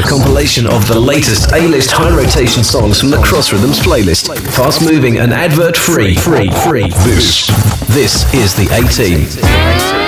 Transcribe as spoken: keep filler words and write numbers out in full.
compilation of the latest A-list high rotation songs from the Cross Rhythms playlist. Fast moving and advert free. Free. Free. This. This is the A-Team.